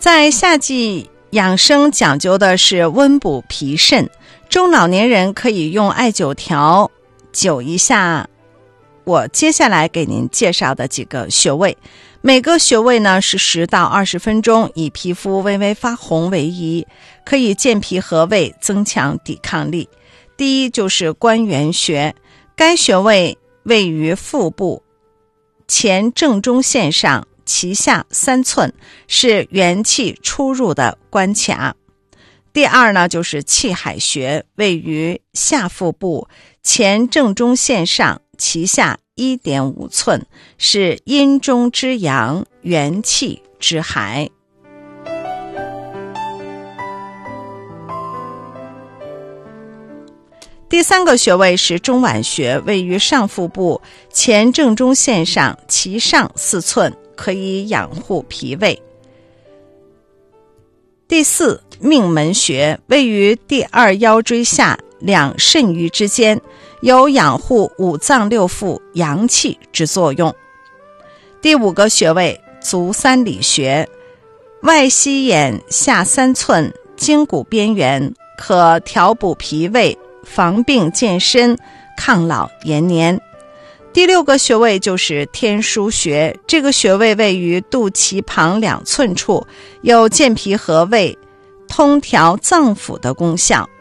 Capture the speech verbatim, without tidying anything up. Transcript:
在夏季养生讲究的是温补脾肾，中老年人可以用艾灸条灸一下我接下来给您介绍的几个穴位，每个穴位呢是十到二十分钟，以皮肤微微发红为宜，可以健脾和胃，增强抵抗力。第一就是关元穴，该穴位位于腹部前正中线上，脐下三寸，是元气出入的关卡。第二呢就是气海穴，位于下腹部前正中线上，脐下 一点五寸，是阴中之阳，元气之海。第三个穴位是中脘穴，位于上腹部前正中线上，脐上四寸，可以养护脾胃。第四，命门穴，位于第二腰椎下两肾俞之间，有养护五脏六腑阳气之作用。第五个穴位足三里穴，外膝眼下三寸，筋骨边缘，可调补脾胃，防病健身，抗老延年。第六个穴位就是天枢穴，这个穴位位于肚脐旁两寸处，有健脾和胃、通调脏腑的功效。